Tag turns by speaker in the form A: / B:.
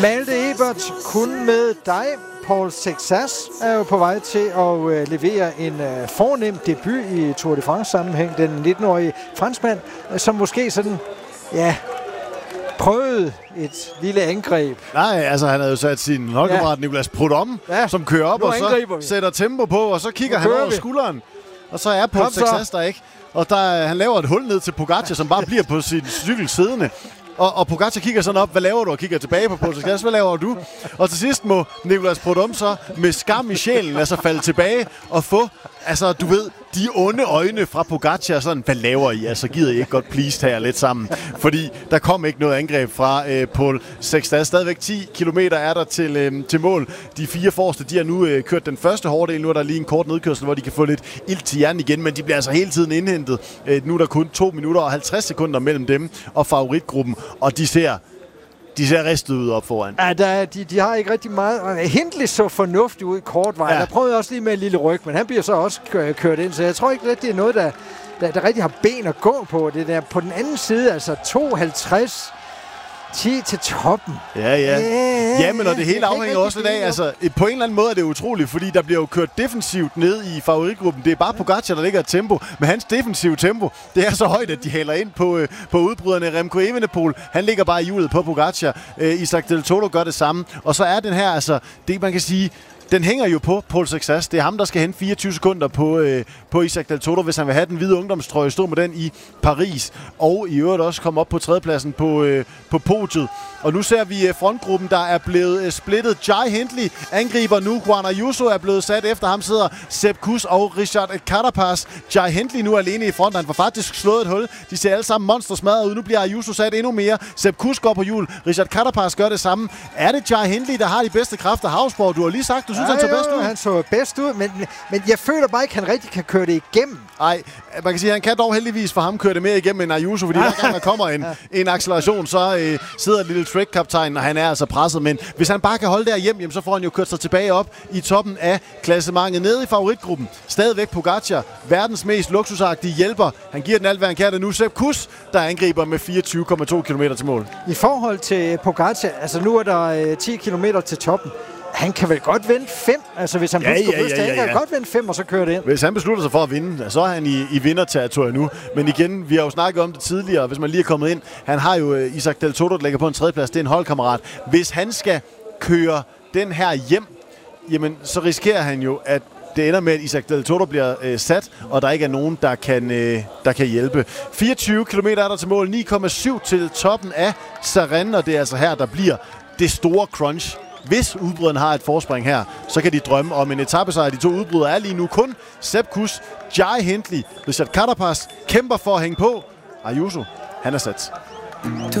A: Malte Ebert, kun med dig. Paul Sexas er jo på vej til at levere en fornem debut i Tour de France-sammenhæng. Den 19-årige franskmand, som måske sådan, prøvede et lille angreb.
B: Nej, altså han havde jo sat sin holdkammerat Nicolas Prudhomme, som kører op og så sætter tempo på, og så kigger han over skulderen. Og så er Paul Sexas der ikke. Og han laver et hul ned til Pogacar, som bare bliver på sin cykel siddende. Og Pogacar kigger sådan op, hvad laver du? Og kigger tilbage på Paul Sexas, hvad laver du? Og til sidst må Nicolas Prudhomme så med skam i sjælen altså falde tilbage og få, altså du ved, de onde øjne fra Pogacar, sådan, hvad laver I? Altså gider I ikke godt please her lidt sammen? Fordi der kom ikke noget angreb fra Paul Sexas. Stadigvæk 10 kilometer er der til mål. De 4 forreste, de har nu kørt den første hårddel. Nu er der lige en kort nedkørsel, hvor de kan få lidt ilt til hjernen igen, men de bliver altså hele tiden indhentet. Nu er der kun 2 minutter og 50 sekunder mellem dem og favoritgruppen, og de ser ristet ud op foran.
A: Ja, de har ikke rigtig meget. Hindley så fornuftigt ud i kort vej. Der prøvede også lige med en lille ryg, men han bliver så også kørt ind, så jeg tror ikke, det er noget, der rigtig har ben at gå på. Det der på den anden side, altså 52 10 til toppen.
B: Ja, men og det hele afhænger også lidt af, altså på en eller anden måde er det utroligt, fordi der bliver jo kørt defensivt ned i favoritgruppen. Det er bare Pogacar, der ligger et tempo, men hans defensive tempo, det er så højt, at de hælder ind på udbryderne. Remco Evenepoel, han ligger bare i hjulet på Pogacar. Isaac Del Toro gør det samme, og så er den her, altså det man kan sige, den hænger jo på Paul Sexas. Det er ham, der skal hente 24 sekunder på Isaac Del Toro, hvis han vil have den hvide ungdomstrøje, stå med den i Paris. Og i øvrigt også komme op på tredjepladsen på podiet. Og nu ser vi frontgruppen, der er blevet splittet. Jai Hindley angriber nu. Juan Ayuso er blevet sat. Efter ham sidder Sepp Kuss og Richard Carapaz. Jai Hindley nu alene i front. Han får faktisk slået et hul. De ser alle sammen monstersmadret ud. Nu bliver Ayuso sat endnu mere. Sepp Kuss går på hjul. Richard Carapaz gør det samme. Er det Jai Hindley, der har de bedste kræfter? Havsborg, du har lige sagt, du synes, han så bedst ud.
A: Han så bedst ud, men jeg føler bare ikke, han rigtig kan køre det igennem.
B: Nej, man kan sige, at han kan dog heldigvis for ham køre det mere igennem end Ayuso, fordi hver gang der kommer en acceleration, så sidder lille Trek-kaptajnen, og han er altså presset. Men hvis han bare kan holde der hjem, så får han jo kørt sig tilbage op i toppen af klassementet. Nede i favoritgruppen, stadigvæk Pogacar, verdens mest luksusagtige hjælper. Han giver den alt, hvad han kan. Det nu Sepp Kuss, der angriber med 24,2 km til mål.
A: I forhold til Pogacar, altså nu er der 10 km til toppen. Han kan vel godt vinde 5, altså hvis han han kan godt vinde 5, og så kører det ind.
B: Hvis han beslutter sig for at vinde, så er han i vinderterritoriet nu. Men igen, vi har jo snakket om det tidligere, hvis man lige er kommet ind. Han har jo Isaac Del Toro, der ligger på en tredjeplads. Det er en holdkammerat. Hvis han skal køre den her hjem, jamen så risikerer han jo, at det ender med, at Isaac Del Toro bliver sat, og der ikke er nogen, der kan hjælpe. 24 km er der til mål, 9,7 til toppen af Sarren, og det er altså her, der bliver det store crunch. Hvis udbryderne har et forspring her, så kan de drømme om en etapesejr. De 2 udbrydere er lige nu kun Sepp Kuss, Jai Hindley, Richard Carapaz kæmper for at hænge på. Ayuso, han er sat.